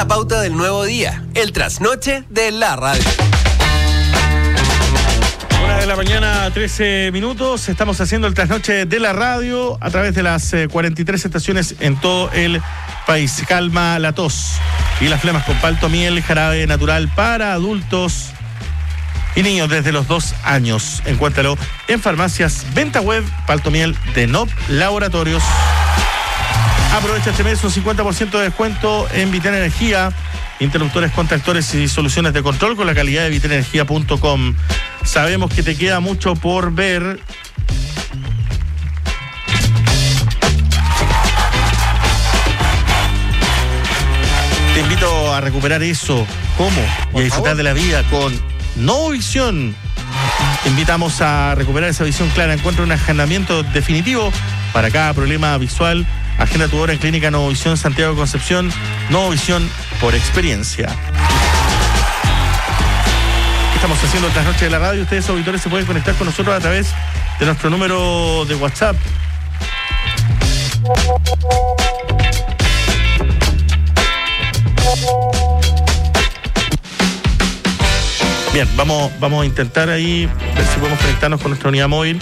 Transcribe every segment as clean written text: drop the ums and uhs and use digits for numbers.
la pauta del nuevo día, el trasnoche de la radio. 1:00 13 minutos. Estamos haciendo el trasnoche de la radio a través de las 43 estaciones en todo el país. Calma la tos y las flemas con palto miel, jarabe natural para adultos y niños desde los 2 años. Encuéntralo en farmacias, venta web, palto miel de NOP Laboratorios. Aprovecha este mes un 50% de descuento en Vital Energía, interruptores, contactores y soluciones de control con la calidad de vitalenergia.com. Sabemos que te queda mucho por ver. Te invito a recuperar eso. ¿Cómo? Y a disfrutar de la vida con Novovisión. Te invitamos a recuperar esa visión clara. Encuentra un agendamiento definitivo para cada problema visual. Agenda tu hora en Clínica Novovisión Santiago Concepción. Novovisión por experiencia. Estamos haciendo el trasnoche de la radio. Ustedes, auditores, se pueden conectar con nosotros a través de nuestro número de WhatsApp. Bien, vamos a intentar ahí ver si podemos conectarnos con nuestra unidad móvil.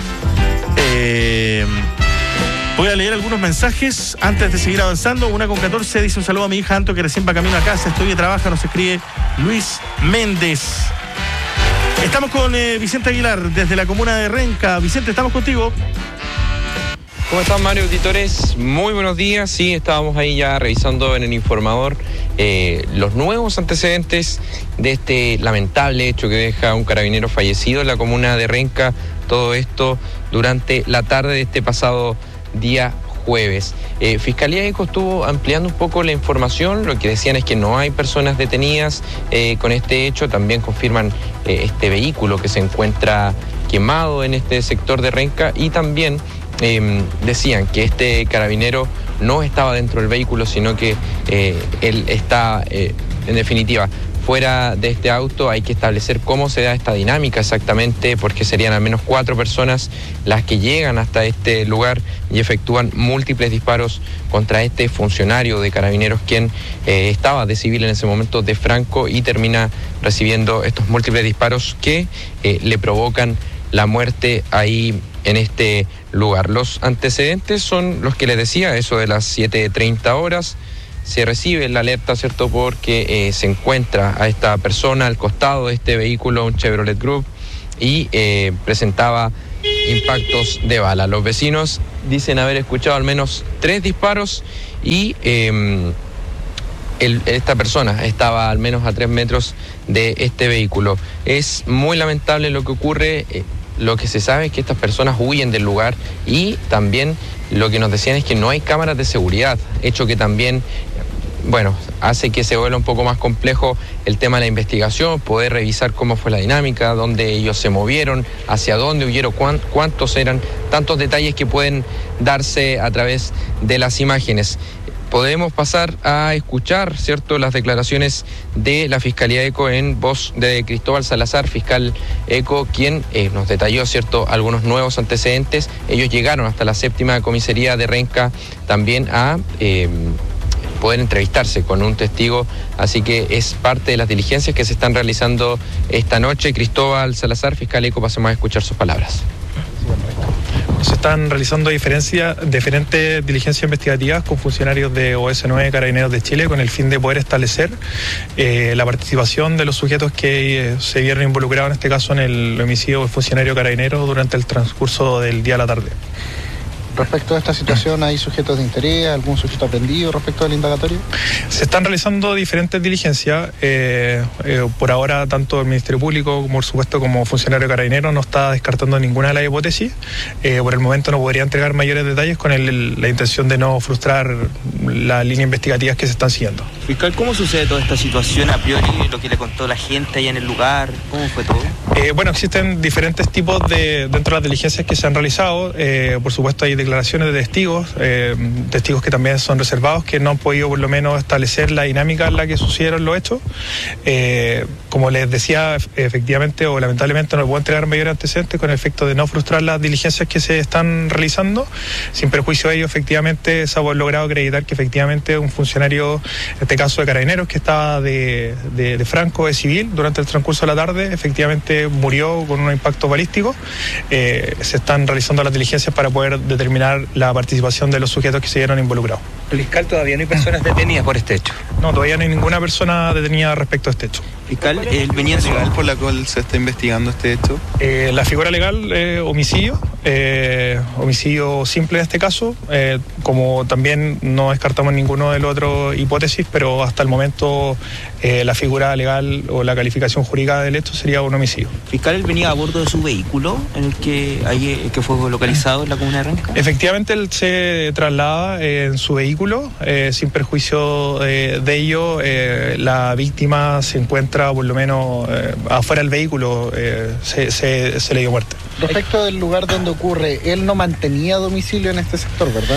Voy a leer algunos mensajes antes de seguir avanzando. 1:14 dice: un saludo a mi hija Anto, que recién va camino a casa, estudia y trabaja. Nos escribe Luis Méndez. Estamos con Vicente Aguilar desde la comuna de Renca. Vicente, estamos contigo. ¿Cómo están, Mario, auditores? Muy buenos días. Sí, estábamos ahí ya revisando en el informador los nuevos antecedentes de este lamentable hecho que deja un carabinero fallecido en la comuna de Renca. Todo esto durante la tarde de este pasado día jueves. Fiscalía ECO estuvo ampliando un poco la información. Lo que decían es que no hay personas detenidas con este hecho. También confirman este vehículo que se encuentra quemado en este sector de Renca, y también decían que este carabinero no estaba dentro del vehículo, sino que él está, en definitiva, fuera de este auto. Hay que establecer cómo se da esta dinámica exactamente, porque serían al menos 4 personas las que llegan hasta este lugar y efectúan múltiples disparos contra este funcionario de carabineros, quien estaba de civil en ese momento de franco, y termina recibiendo estos múltiples disparos que le provocan la muerte ahí en este lugar. Los antecedentes son los que les decía, eso de las 7:30 horas. Se recibe la alerta, ¿cierto?, porque se encuentra a esta persona al costado de este vehículo, un Chevrolet Group, y presentaba impactos de bala. Los vecinos dicen haber escuchado al menos 3 disparos y esta persona estaba al menos a 3 metros de este vehículo. Es muy lamentable lo que ocurre. Lo que se sabe es que estas personas huyen del lugar, y también lo que nos decían es que no hay cámaras de seguridad, hecho que también, bueno, hace que se vuelva un poco más complejo el tema de la investigación, poder revisar cómo fue la dinámica, dónde ellos se movieron, hacia dónde huyeron, cuántos eran, tantos detalles que pueden darse a través de las imágenes. Podemos pasar a escuchar, ¿cierto?, las declaraciones de la Fiscalía ECO en voz de Cristóbal Salazar, fiscal ECO, quien nos detalló, ¿cierto?, algunos nuevos antecedentes. Ellos llegaron hasta la 7ª comisaría de Renca también a poder entrevistarse con un testigo, así que es parte de las diligencias que se están realizando esta noche. Cristóbal Salazar, fiscal ECO, pasemos a escuchar sus palabras. Se están realizando diferentes diligencias investigativas con funcionarios de OS9 Carabineros de Chile, con el fin de poder establecer la participación de los sujetos que se vieron involucrados, en este caso, en el homicidio del funcionario carabinero durante el transcurso del día a la tarde. Respecto a esta situación, ¿hay sujetos de interés, algún sujeto aprendido respecto al indagatorio? Se están realizando diferentes diligencias. Por ahora, tanto el Ministerio Público como, por supuesto, como funcionario carabinero, no está descartando ninguna de las hipótesis. Por el momento no podría entregar mayores detalles con la intención de no frustrar las líneas investigativas que se están siguiendo. Fiscal, ¿cómo sucede toda esta situación a priori, lo que le contó la gente allá en el lugar? ¿Cómo fue todo? Bueno, existen diferentes tipos dentro de las diligencias que se han realizado. Por supuesto, hay declaraciones de testigos que también son reservados, que no han podido por lo menos establecer la dinámica en la que sucedieron los hechos. Como les decía, efectivamente o lamentablemente no puedo entregar mayores antecedentes con el efecto de no frustrar las diligencias que se están realizando. Sin perjuicio de ello, efectivamente se ha logrado acreditar que efectivamente un funcionario, en este caso de Carabineros, que estaba de Franco, de civil, durante el transcurso de la tarde, efectivamente murió con un impacto balístico. Se están realizando las diligencias para poder determinar la participación de los sujetos que se vieron involucrados. Fiscal, todavía no hay personas detenidas por este hecho. No, todavía no hay ninguna persona detenida respecto a este hecho. Fiscal, él venía en su... legal por la cual se está investigando este hecho? La figura legal, homicidio simple en este caso, como también no descartamos ninguno de las otras hipótesis, pero hasta el momento la figura legal o la calificación jurídica del hecho sería un homicidio. Fiscal, él venía a bordo de su vehículo en el que fue localizado en la comuna de Renca. Efectivamente, él se traslada en su vehículo, sin perjuicio de ello. La víctima se encuentra por lo menos afuera del vehículo, se le dio muerte. Respecto del lugar donde ocurre, él no mantenía domicilio en este sector, ¿verdad?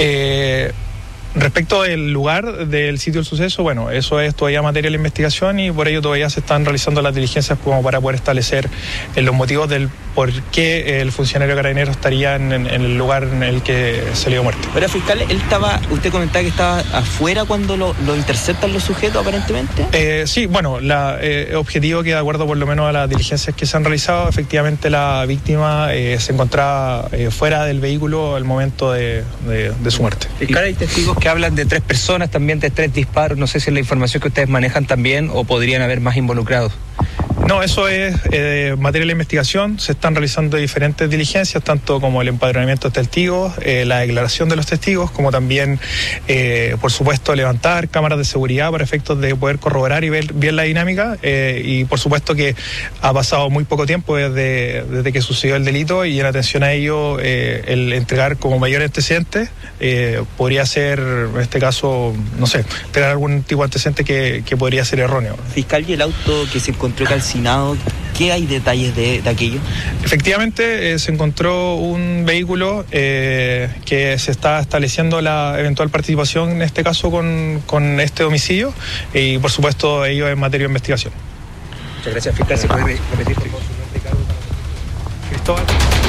Respecto del lugar del sitio del suceso, bueno, eso es todavía materia de la investigación y por ello todavía se están realizando las diligencias como para poder establecer los motivos del por qué el funcionario carabinero estaría en el lugar en el que se le dio muerte. Pero fiscal, usted comentaba que estaba afuera cuando lo interceptan los sujetos aparentemente. Sí, bueno, objetivo que de acuerdo por lo menos a las diligencias que se han realizado, efectivamente la víctima se encontraba fuera del vehículo al momento de su muerte. Fiscal, hay testigos que hablan de 3 personas, también de 3 disparos. No sé si es la información que ustedes manejan también o podrían haber más involucrados. No, eso es materia de la investigación. Se están realizando diferentes diligencias, tanto como el empadronamiento de testigos, la declaración de los testigos, como también, por supuesto, levantar cámaras de seguridad para efectos de poder corroborar y ver bien la dinámica. Y por supuesto que ha pasado muy poco tiempo desde que sucedió el delito y en atención a ello, el entregar como mayor antecedente podría ser, en este caso, no sé, tener algún tipo de antecedente que podría ser erróneo. Fiscal, y el auto que se encontró calcinado, ¿qué hay detalles de aquello? Efectivamente, se encontró un vehículo que se está estableciendo la eventual participación, en este caso, con este homicidio y, por supuesto, ello es materia de investigación. Muchas gracias, fiscal. ¿Se puede repetir? Cristóbal.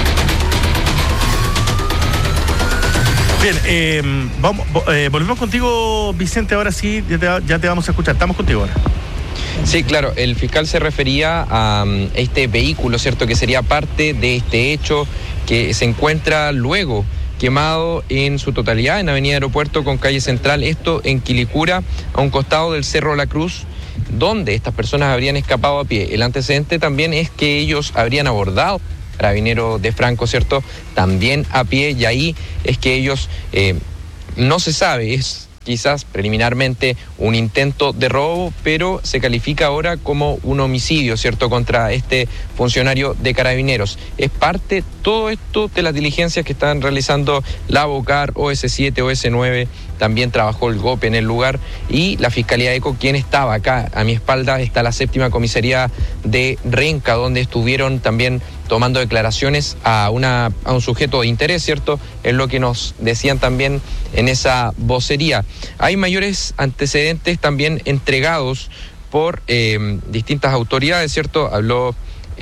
Bien, volvemos contigo, Vicente, ahora sí, ya te vamos a escuchar. Estamos contigo ahora. Sí, claro, el fiscal se refería a este vehículo, ¿cierto?, que sería parte de este hecho que se encuentra luego quemado en su totalidad en Avenida Aeropuerto con calle Central, esto en Quilicura, a un costado del Cerro La Cruz, donde estas personas habrían escapado a pie. El antecedente también es que ellos habrían abordado Carabineros de Franco, ¿cierto?, también a pie, y ahí es que ellos, no se sabe, es quizás preliminarmente un intento de robo, pero se califica ahora como un homicidio, ¿cierto?, contra este funcionario de Carabineros. Es parte todo esto de las diligencias que están realizando la BOCAR, OS7, OS9, también trabajó el GOPE en el lugar y la Fiscalía ECO, quien estaba acá a mi espalda, está la 7ª comisaría de Renca, donde estuvieron también tomando declaraciones a un sujeto de interés, ¿cierto? Es lo que nos decían también en esa vocería. Hay mayores antecedentes también entregados por distintas autoridades, ¿cierto? Habló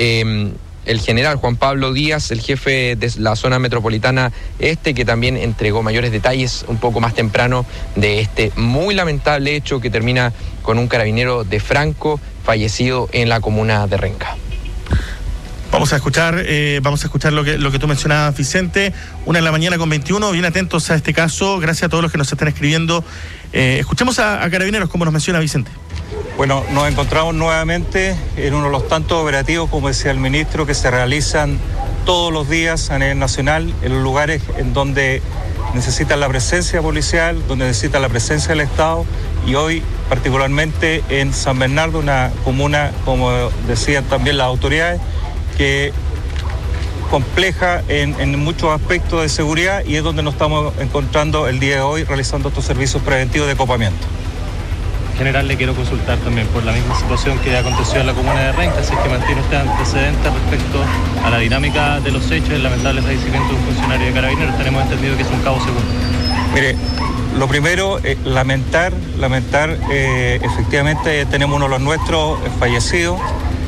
el general Juan Pablo Díaz, el jefe de la zona metropolitana este, que también entregó mayores detalles un poco más temprano de este muy lamentable hecho que termina con un carabinero de Franco fallecido en la comuna de Renca. Vamos a escuchar lo que tú mencionabas, Vicente. 1:21 a.m, bien atentos a este caso. Gracias a todos los que nos están escribiendo. Escuchemos a Carabineros, como nos menciona Vicente. Bueno, nos encontramos nuevamente en uno de los tantos operativos, como decía el ministro, que se realizan todos los días a nivel nacional, en los lugares en donde necesitan la presencia policial, donde necesitan la presencia del Estado, y hoy particularmente en San Bernardo, una comuna, como decían también las autoridades, que compleja en muchos aspectos de seguridad, y es donde nos estamos encontrando el día de hoy realizando estos servicios preventivos de copamiento. General, le quiero consultar también por la misma situación que aconteció en la comuna de Renca, si es que mantiene usted antecedentes respecto a la dinámica de los hechos, el lamentable fallecimiento de un funcionario de Carabineros. Tenemos entendido que es un cabo segundo. Mire, lo primero, lamentar, efectivamente tenemos uno de los nuestros fallecidos,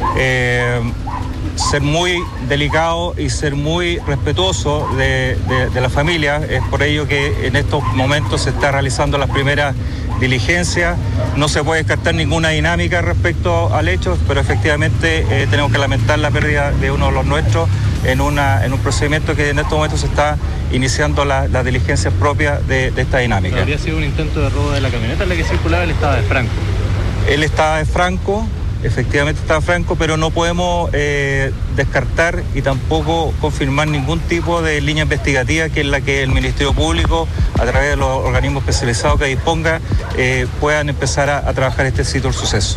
ser muy delicado y ser muy respetuoso de la familia. Es por ello que en estos momentos se está realizando las primeras diligencias. No se puede descartar ninguna dinámica respecto al hecho, pero efectivamente tenemos que lamentar la pérdida de uno de los nuestros en un procedimiento que en estos momentos se está iniciando las diligencias propias de esta dinámica. ¿Habría sido un intento de robo de la camioneta en la que circulaba? Él estaba de franco. Él estaba de franco, efectivamente estaba franco, pero no podemos descartar y tampoco confirmar ningún tipo de línea investigativa que es la que el Ministerio Público, a través de los organismos especializados que disponga, puedan empezar a trabajar este sitio del suceso.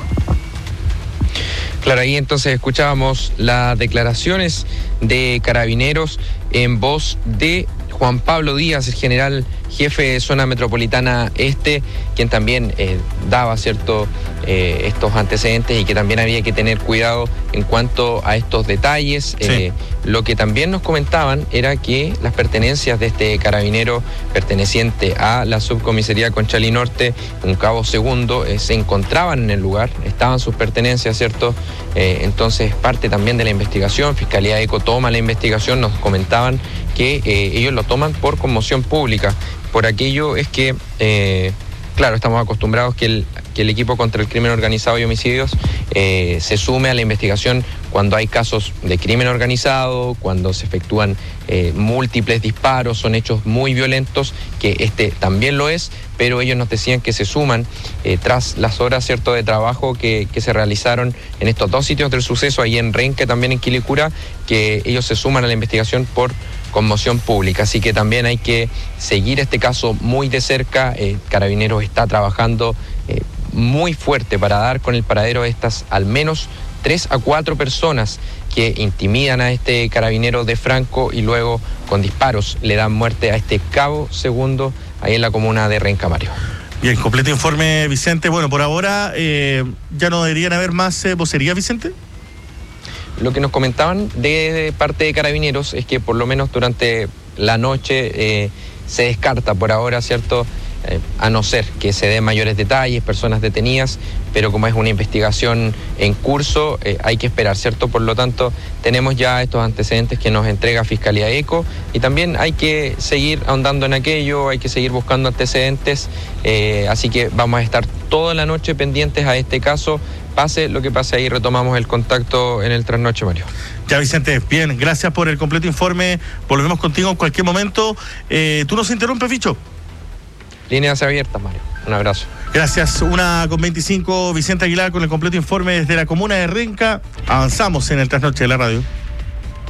Claro, ahí entonces escuchábamos las declaraciones de Carabineros en voz de Juan Pablo Díaz, el general jefe de Zona Metropolitana Este, quien también daba estos antecedentes y que también había que tener cuidado en cuanto a estos detalles. Sí. Lo que también nos comentaban era que las pertenencias de este carabinero perteneciente a la subcomisaría Conchalí Norte, un cabo segundo, se encontraban en el lugar, estaban sus pertenencias, ¿cierto? Entonces parte también de la investigación, Fiscalía ECO toma la investigación, nos comentaban que ellos lo toman por conmoción pública. Por aquello es que, claro, estamos acostumbrados que el equipo contra el crimen organizado y homicidios se sume a la investigación cuando hay casos de crimen organizado, cuando se efectúan múltiples disparos, son hechos muy violentos, que este también lo es, pero ellos nos decían que se suman tras las horas, ¿cierto?, de trabajo que se realizaron en estos dos sitios del suceso, ahí en Renca y también en Quilicura, que ellos se suman a la investigación por conmoción pública. Así que también hay que seguir este caso muy de cerca. Carabineros está trabajando muy fuerte para dar con el paradero de estas al menos 3 a 4 personas que intimidan a este carabinero de franco y luego con disparos le dan muerte a este cabo segundo ahí en la comuna de Renca, Mario. Bien, completo informe, Vicente. Bueno, por ahora ya no deberían haber más vocerías, Vicente. Lo que nos comentaban de parte de Carabineros es que por lo menos durante la noche se descarta por ahora, ¿cierto?, a no ser que se den mayores detalles, personas detenidas, pero como es una investigación en curso, hay que esperar, ¿cierto? Por lo tanto, tenemos ya estos antecedentes que nos entrega Fiscalía ECO y también hay que seguir ahondando en aquello, hay que seguir buscando antecedentes, así que vamos a estar toda la noche pendientes a este caso. Pase lo que pase, ahí retomamos el contacto en el trasnoche, Mario. Ya, Vicente, bien, gracias por el completo informe. Volvemos contigo en cualquier momento. ¿Tú nos interrumpes, Ficho? Líneas abiertas, Mario. Un abrazo. Gracias. 1:25, Vicente Aguilar con el completo informe desde la comuna de Renca. Avanzamos en el trasnoche de la radio.